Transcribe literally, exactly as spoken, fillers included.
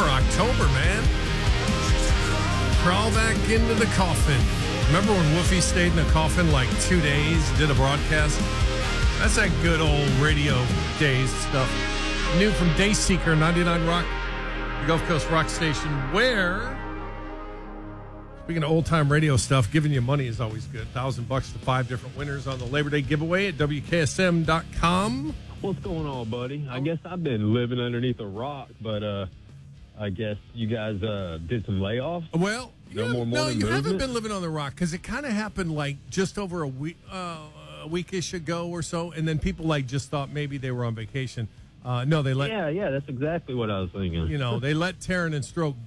for October, man. Crawl back into the coffin. Remember when Woofy stayed in the coffin like two days, did a broadcast? That's that good old radio days stuff. New from Dayseeker, ninety-nine Rock, the Gulf Coast rock station, where, speaking of old-time radio stuff, giving you money is always good. Thousand bucks to five different winners on the Labor Day giveaway at W K S M dot com. What's going on, buddy? I guess I've been living underneath a rock, but uh, I guess you guys uh, did some layoffs. Well, no you, more no, morning you movement? haven't been living on the rock because it kind of happened like just over a week, uh, a weekish ago or so, and then people like just thought maybe they were on vacation. Uh, no, they let Yeah, yeah, that's exactly what I was thinking. you know they let Taryn and Stroke